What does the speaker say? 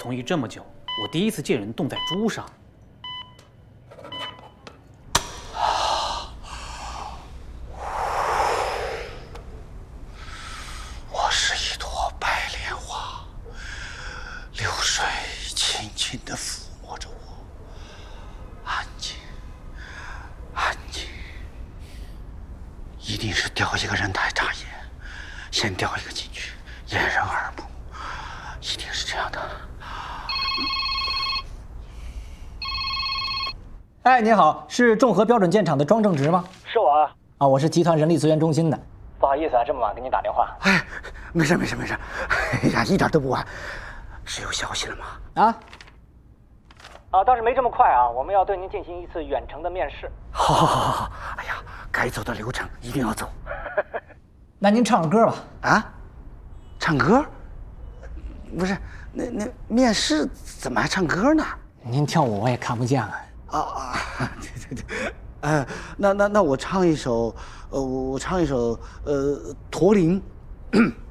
从艺这么久，我第一次见人动在猪上。 我是一朵白莲花，流水轻轻地抚摸着我，安静，安静。一定是雕一个人太扎眼，先雕一个进去，掩人耳目，一定是这样的。 哎，你好，是众和标准建厂的庄正直吗？ 是我啊。 啊，我是集团人力资源中心的。 不好意思啊，这么晚给你打电话。 哎，没事。哎呀，一点都不晚。是有消息了吗？ 倒是没这么快啊，我们要对您进行一次远程的面试。 好。哎呀，该走的流程一定要走。 那您唱个歌吧。 啊？唱歌？不是，那面试怎么还唱歌呢？ 您跳舞我也看不见啊。 对，那我唱一首，驼铃。